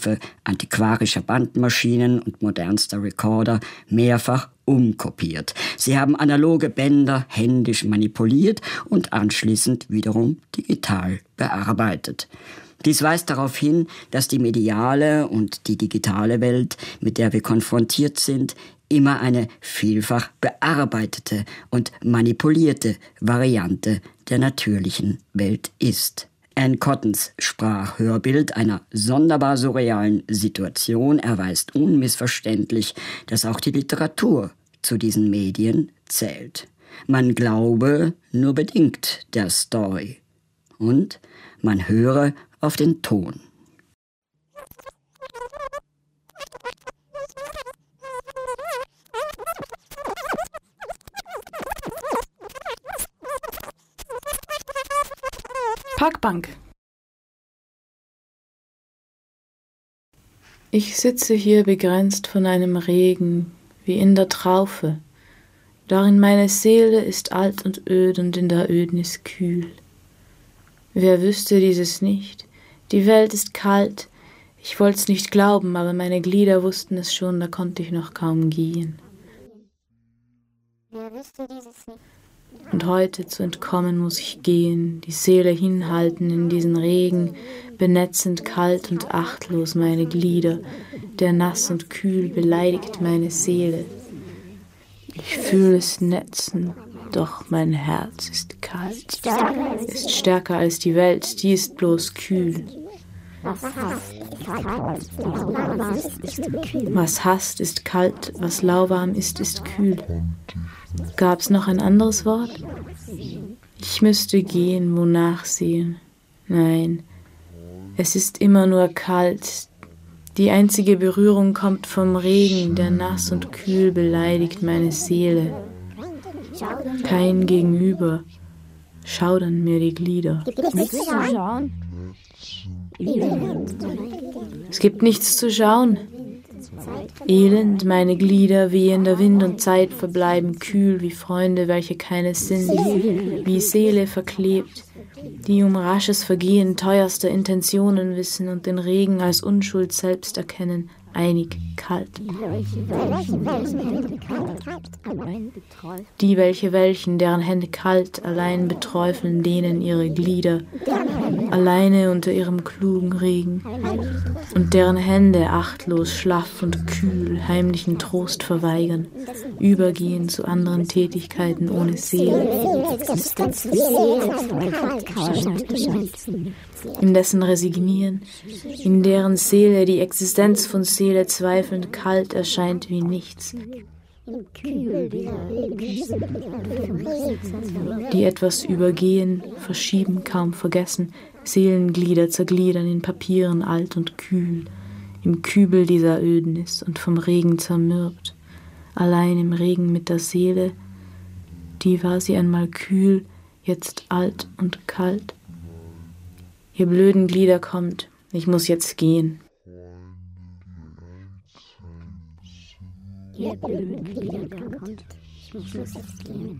Hilfe antiquarischer Bandmaschinen und modernster Recorder mehrfach umkopiert. Sie haben analoge Bänder händisch manipuliert und anschließend wiederum digital bearbeitet. Dies weist darauf hin, dass die mediale und die digitale Welt, mit der wir konfrontiert sind, immer eine vielfach bearbeitete und manipulierte Variante der natürlichen Welt ist. Anne Cottons Sprachhörbild einer sonderbar surrealen Situation erweist unmissverständlich, dass auch die Literatur zu diesen Medien zählt. Man glaube nur bedingt der Story und man höre auf den Ton. Parkbank. Ich sitze hier begrenzt von einem Regen, wie in der Traufe. Darin meine Seele ist alt und öd und in der Ödnis kühl. Wer wüsste dieses nicht? Die Welt ist kalt. Ich wollt's nicht glauben, aber meine Glieder wussten es schon, da konnte ich noch kaum gehen. Wer wüsste dieses nicht? Und heute zu entkommen muss ich gehen, die Seele hinhalten in diesen Regen, benetzend kalt und achtlos meine Glieder, der nass und kühl beleidigt meine Seele. Ich fühle es netzen, doch mein Herz ist kalt, ist stärker als die Welt, die ist bloß kühl. Was hasst, ist kalt, was lauwarm ist kühl. Gab's noch ein anderes Wort? Ich müsste gehen, wonach sehen. Nein, es ist immer nur kalt. Die einzige Berührung kommt vom Regen, der nass und kühl beleidigt meine Seele. Kein Gegenüber, schaudern mir die Glieder. Es gibt nichts zu schauen. Elend, meine Glieder, wehender Wind und Zeit verbleiben kühl wie Freunde, welche keines sind, wie Seele verklebt, die um rasches Vergehen teuerster Intentionen wissen und den Regen als Unschuld selbst erkennen, einig, kalt. Die, welchen, deren Hände kalt, allein beträufeln denen ihre Glieder, alleine unter ihrem klugen Regen, und deren Hände achtlos, schlaff und kühl heimlichen Trost verweigern, übergehen zu anderen Tätigkeiten ohne Seele. Indessen resignieren, in deren Seele die Existenz von Seele zweifelnd kalt erscheint wie nichts. Die etwas übergehen, verschieben, kaum vergessen, Seelenglieder zergliedern in Papieren alt und kühl, im Kübel dieser Ödnis und vom Regen zermürbt, allein im Regen mit der Seele, die war sie einmal kühl, jetzt alt und kalt. Ihr blöden Glieder kommt, ich muss jetzt gehen. Ihr blöden Glieder kommt, ich muss jetzt gehen.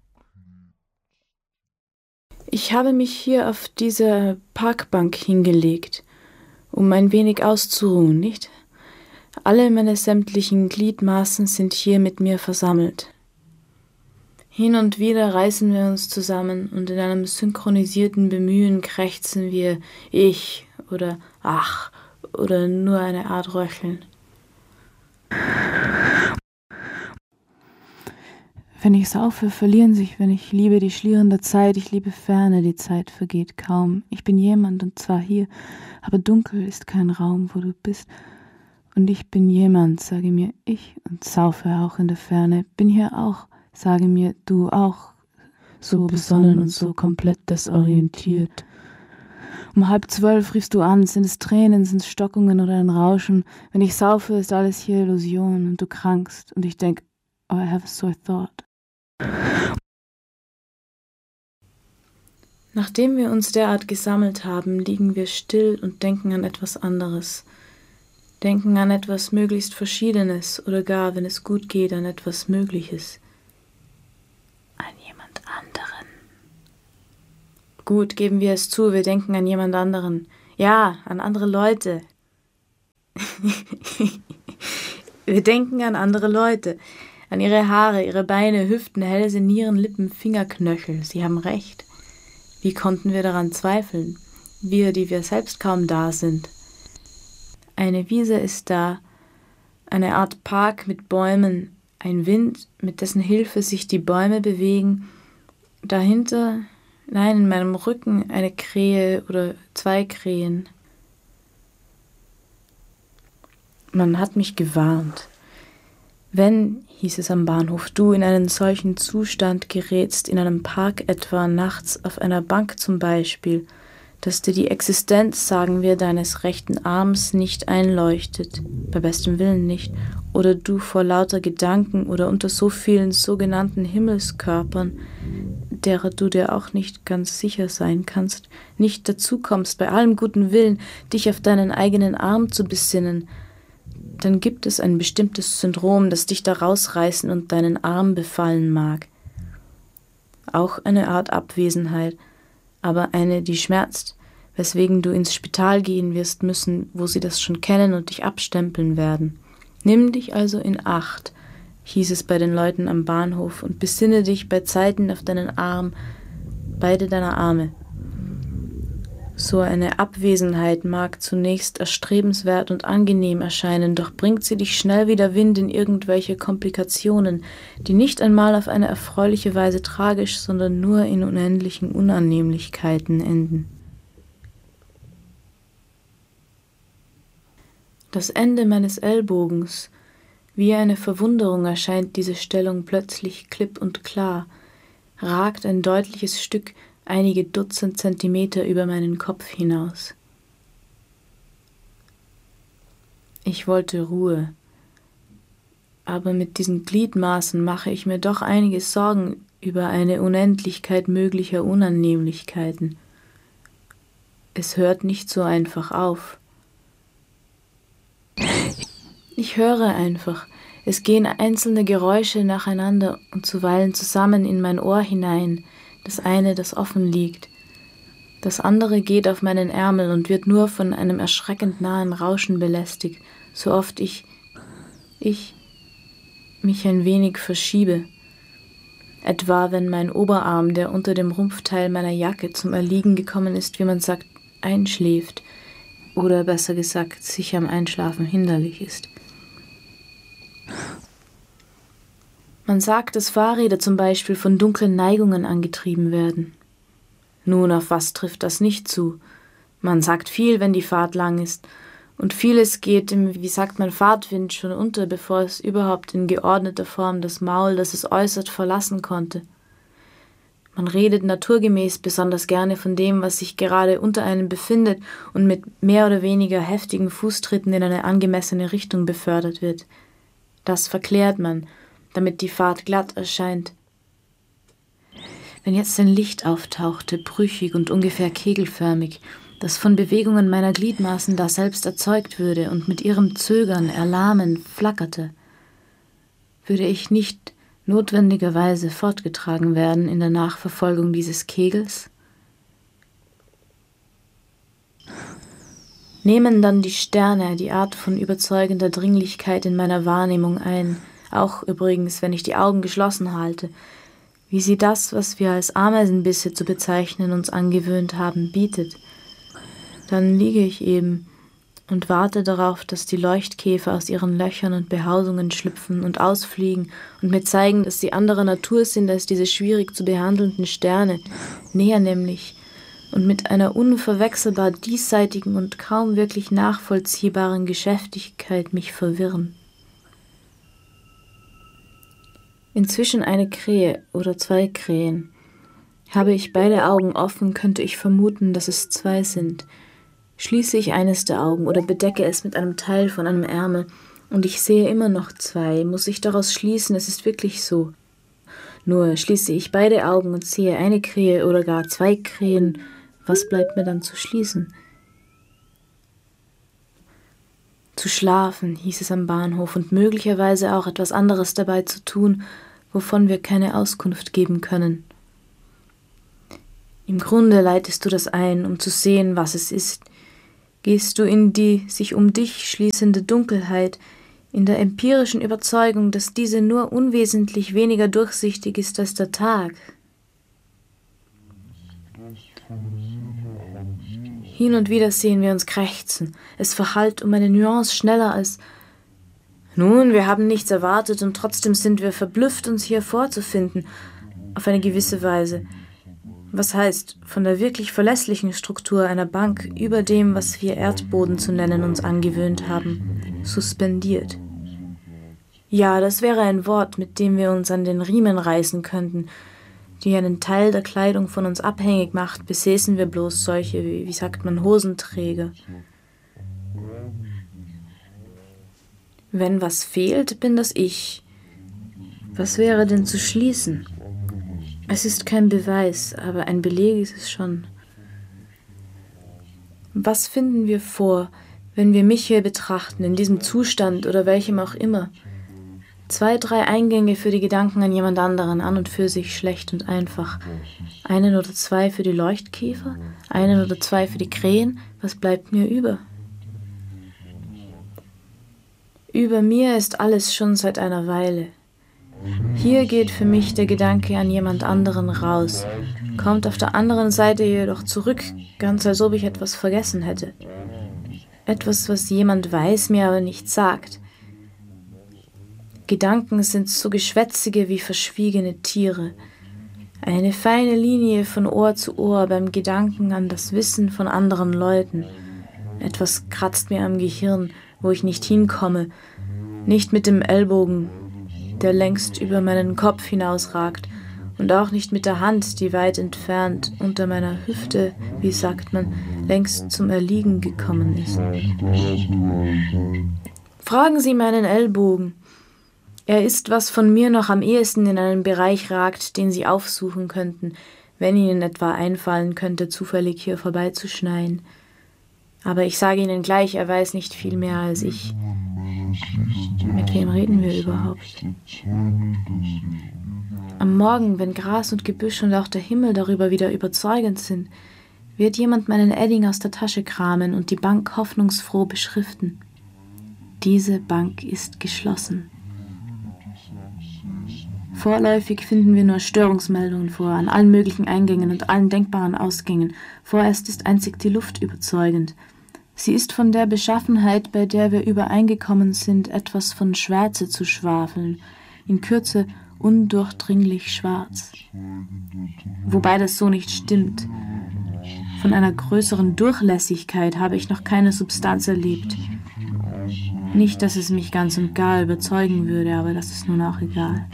Ich habe mich hier auf diese Parkbank hingelegt, um ein wenig auszuruhen, nicht? Alle meine sämtlichen Gliedmaßen sind hier mit mir versammelt. Hin und wieder reißen wir uns zusammen und in einem synchronisierten Bemühen krächzen wir ich oder ach oder nur eine Art Röcheln. Wenn ich saufe, verlieren sich, wenn ich liebe die schlierende Zeit, ich liebe Ferne, die Zeit vergeht kaum. Ich bin jemand und zwar hier, aber dunkel ist kein Raum, wo du bist. Und ich bin jemand, sage mir ich und saufe auch in der Ferne, bin hier auch. Sage mir, du auch, so besonnen und so komplett desorientiert. Um 11:30 riefst du an, sind es Tränen, sind es Stockungen oder ein Rauschen? Wenn ich saufe, ist alles hier Illusion und du krankst und ich denk, oh, I have a sore thought. Nachdem wir uns derart gesammelt haben, liegen wir still und denken an etwas anderes. Denken an etwas möglichst Verschiedenes oder gar, wenn es gut geht, an etwas Mögliches. An jemand anderen. Gut, geben wir es zu, wir denken an jemand anderen. Ja, an andere Leute. Wir denken an andere Leute, an ihre Haare, ihre Beine, Hüften, Hälse, Nieren, Lippen, Fingerknöchel. Sie haben recht. Wie konnten wir daran zweifeln? Wir, die wir selbst kaum da sind. Eine Wiese ist da, eine Art Park mit Bäumen, ein Wind, mit dessen Hilfe sich die Bäume bewegen. Dahinter, nein, in meinem Rücken eine Krähe oder 2 Krähen. Man hat mich gewarnt. Wenn, hieß es am Bahnhof, du in einen solchen Zustand gerätst, in einem Park etwa, nachts auf einer Bank zum Beispiel, dass dir die Existenz, sagen wir, deines rechten Arms nicht einleuchtet, bei bestem Willen nicht, oder du vor lauter Gedanken oder unter so vielen sogenannten Himmelskörpern, derer du dir auch nicht ganz sicher sein kannst, nicht dazu kommst, bei allem guten Willen, dich auf deinen eigenen Arm zu besinnen, dann gibt es ein bestimmtes Syndrom, das dich da rausreißen und deinen Arm befallen mag. Auch eine Art Abwesenheit, aber eine, die schmerzt, weswegen du ins Spital gehen wirst müssen, wo sie das schon kennen und dich abstempeln werden. Nimm dich also in Acht, hieß es bei den Leuten am Bahnhof, und besinne dich bei Zeiten auf deinen Arm, beide deiner Arme. So eine Abwesenheit mag zunächst erstrebenswert und angenehm erscheinen, doch bringt sie dich schnell wie der Wind in irgendwelche Komplikationen, die nicht einmal auf eine erfreuliche Weise tragisch, sondern nur in unendlichen Unannehmlichkeiten enden. Das Ende meines Ellbogens, wie eine Verwunderung erscheint diese Stellung plötzlich klipp und klar, ragt ein deutliches Stück einige Dutzend Zentimeter über meinen Kopf hinaus. Ich wollte Ruhe, aber mit diesen Gliedmaßen mache ich mir doch einige Sorgen über eine Unendlichkeit möglicher Unannehmlichkeiten. Es hört nicht so einfach auf. Ich höre einfach, es gehen einzelne Geräusche nacheinander und zuweilen zusammen in mein Ohr hinein, das eine, das offen liegt. Das andere geht auf meinen Ärmel und wird nur von einem erschreckend nahen Rauschen belästigt, so oft ich mich ein wenig verschiebe. Etwa wenn mein Oberarm, der unter dem Rumpfteil meiner Jacke zum Erliegen gekommen ist, wie man sagt, einschläft, oder besser gesagt, sich am Einschlafen hinderlich ist. Man sagt, dass Fahrräder zum Beispiel von dunklen Neigungen angetrieben werden. Nun, auf was trifft das nicht zu? Man sagt viel, wenn die Fahrt lang ist, und vieles geht im, wie sagt man, Fahrtwind schon unter, bevor es überhaupt in geordneter Form das Maul, das es äußert, verlassen konnte. Man redet naturgemäß besonders gerne von dem, was sich gerade unter einem befindet und mit mehr oder weniger heftigen Fußtritten in eine angemessene Richtung befördert wird. Das verklärt man, damit die Fahrt glatt erscheint. Wenn jetzt ein Licht auftauchte, brüchig und ungefähr kegelförmig, das von Bewegungen meiner Gliedmaßen da selbst erzeugt würde und mit ihrem Zögern, Erlahmen flackerte, würde ich nicht notwendigerweise fortgetragen werden in der Nachverfolgung dieses Kegels? Nehmen dann die Sterne die Art von überzeugender Dringlichkeit in meiner Wahrnehmung ein, auch übrigens, wenn ich die Augen geschlossen halte, wie sie das, was wir als Ameisenbisse zu bezeichnen, uns angewöhnt haben, bietet, dann liege ich eben und warte darauf, dass die Leuchtkäfer aus ihren Löchern und Behausungen schlüpfen und ausfliegen und mir zeigen, dass sie anderer Natur sind als diese schwierig zu behandelnden Sterne, näher nämlich und mit einer unverwechselbar diesseitigen und kaum wirklich nachvollziehbaren Geschäftigkeit mich verwirren. Inzwischen eine Krähe oder 2 Krähen. Habe ich beide Augen offen, könnte ich vermuten, dass es 2 sind. Schließe ich eines der Augen oder bedecke es mit einem Teil von einem Ärmel und ich sehe immer noch 2, muss ich daraus schließen, es ist wirklich so. Nur schließe ich beide Augen und sehe eine Krähe oder gar 2 Krähen, was bleibt mir dann zu schließen? Zu schlafen, hieß es am Bahnhof, und möglicherweise auch etwas anderes dabei zu tun, wovon wir keine Auskunft geben können. Im Grunde leitest du das ein, um zu sehen, was es ist. Gehst du in die sich um dich schließende Dunkelheit, in der empirischen Überzeugung, dass diese nur unwesentlich weniger durchsichtig ist als der Tag? Hin und wieder sehen wir uns krächzen. Es verhallt um eine Nuance schneller als nun, wir haben nichts erwartet und trotzdem sind wir verblüfft, uns hier vorzufinden, auf eine gewisse Weise. Was heißt, von der wirklich verlässlichen Struktur einer Bank über dem, was wir Erdboden zu nennen, uns angewöhnt haben, suspendiert. Ja, das wäre ein Wort, mit dem wir uns an den Riemen reißen könnten, die einen Teil der Kleidung von uns abhängig macht, besäßen wir bloß solche, wie sagt man, Hosenträger. Wenn was fehlt, bin das ich. Was wäre denn zu schließen? Es ist kein Beweis, aber ein Beleg ist es schon. Was finden wir vor, wenn wir mich hier betrachten, in diesem Zustand oder welchem auch immer? 2, 3 Eingänge für die Gedanken an jemand anderen, an und für sich schlecht und einfach. 1 oder 2 für die Leuchtkäfer, 1 oder 2 für die Krähen, was bleibt mir über? Über mir ist alles schon seit einer Weile. Hier geht für mich der Gedanke an jemand anderen raus, kommt auf der anderen Seite jedoch zurück, ganz als ob ich etwas vergessen hätte. Etwas, was jemand weiß, mir aber nicht sagt. Gedanken sind so geschwätzige wie verschwiegene Tiere. Eine feine Linie von Ohr zu Ohr beim Gedanken an das Wissen von anderen Leuten. Etwas kratzt mir am Gehirn, wo ich nicht hinkomme, nicht mit dem Ellbogen, der längst über meinen Kopf hinausragt, und auch nicht mit der Hand, die weit entfernt unter meiner Hüfte, wie sagt man, längst zum Erliegen gekommen ist. Fragen Sie meinen Ellbogen. Er ist, was von mir noch am ehesten in einen Bereich ragt, den Sie aufsuchen könnten, wenn Ihnen etwa einfallen könnte, zufällig hier vorbeizuschneien. Aber ich sage Ihnen gleich, er weiß nicht viel mehr als ich. Mit wem reden wir überhaupt? Am Morgen, wenn Gras und Gebüsch und auch der Himmel darüber wieder überzeugend sind, wird jemand meinen Edding aus der Tasche kramen und die Bank hoffnungsfroh beschriften. Diese Bank ist geschlossen. Vorläufig finden wir nur Störungsmeldungen vor, an allen möglichen Eingängen und allen denkbaren Ausgängen. Vorerst ist einzig die Luft überzeugend. Sie ist von der Beschaffenheit, bei der wir übereingekommen sind, etwas von Schwärze zu schwafeln, in Kürze undurchdringlich schwarz. Wobei das so nicht stimmt. Von einer größeren Durchlässigkeit habe ich noch keine Substanz erlebt. Nicht, dass es mich ganz und gar überzeugen würde, aber das ist nun auch egal.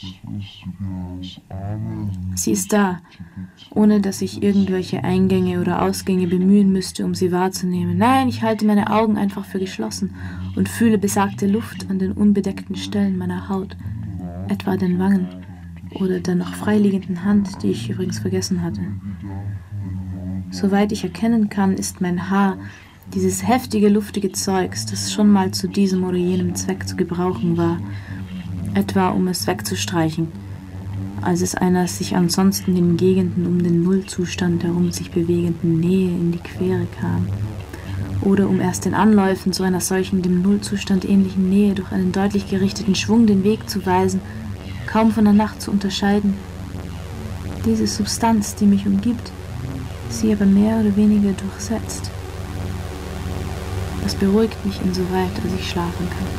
Sie ist da, ohne dass ich irgendwelche Eingänge oder Ausgänge bemühen müsste, um sie wahrzunehmen. Nein, ich halte meine Augen einfach für geschlossen und fühle besagte Luft an den unbedeckten Stellen meiner Haut, etwa den Wangen oder der noch freiliegenden Hand, die ich übrigens vergessen hatte. Soweit ich erkennen kann, ist mein Haar dieses heftige, luftige Zeugs, das schon mal zu diesem oder jenem Zweck zu gebrauchen war, etwa um es wegzustreichen, als es einer sich ansonsten in Gegenden um den Nullzustand herum sich bewegenden Nähe in die Quere kam, oder um erst den Anläufen zu einer solchen dem Nullzustand ähnlichen Nähe durch einen deutlich gerichteten Schwung den Weg zu weisen, kaum von der Nacht zu unterscheiden. Diese Substanz, die mich umgibt, sie aber mehr oder weniger durchsetzt. Das beruhigt mich insoweit, als ich schlafen kann.